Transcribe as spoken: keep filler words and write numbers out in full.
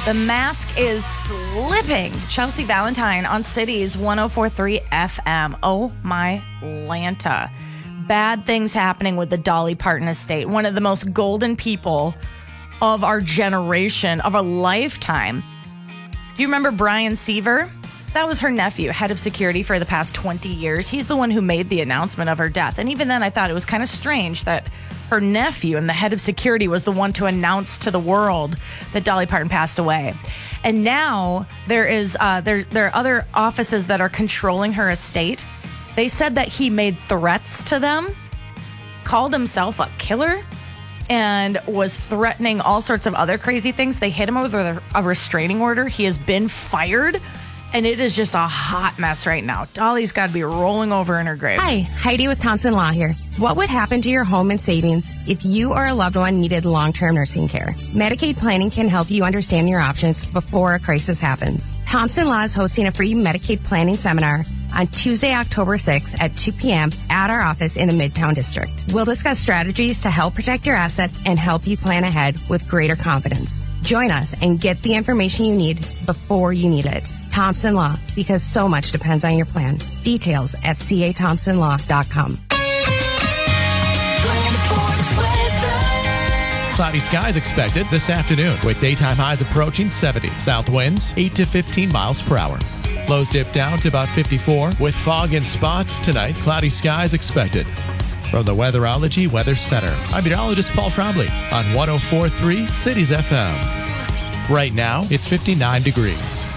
The mask is slipping. Chelsea Valentine on Cities one oh four point three F M. Oh my Lanta. Bad things happening with the Dolly Parton estate. One of the most golden people of our generation, of a lifetime. Do you remember Brian Seaver? That was her nephew, head of security for the past twenty years. He's the one who made the announcement of her death. And even then, I thought it was kind of strange that her nephew and the head of security was the one to announce to the world that Dolly Parton passed away. And now there is uh, there there are other offices that are controlling her estate. They said that he made threats to them, called himself a killer, and was threatening all sorts of other crazy things. They hit him with a, a restraining order. He has been fired. And it is just a hot mess right now. Dolly's got to be rolling over in her grave. Hi, Heidi with Thompson Law here. What would happen to your home and savings if you or a loved one needed long-term nursing care? Medicaid planning can help you understand your options before a crisis happens. Thompson Law is hosting a free Medicaid planning seminar on Tuesday, October sixth at two p.m. at our office in the Midtown District. We'll discuss strategies to help protect your assets and help you plan ahead with greater confidence. Join us and get the information you need before you need it. Thompson Law, because so much depends on your plan. Details at c a thompson law dot com. Cloudy skies expected this afternoon with daytime highs approaching seventy. South winds eight to fifteen miles per hour. Lows dip down to about fifty-four with fog in spots tonight. Cloudy skies expected. From the Weatherology Weather Center, I'm meteorologist Paul Trombley on one oh four point three Cities F M. Right now, it's fifty-nine degrees.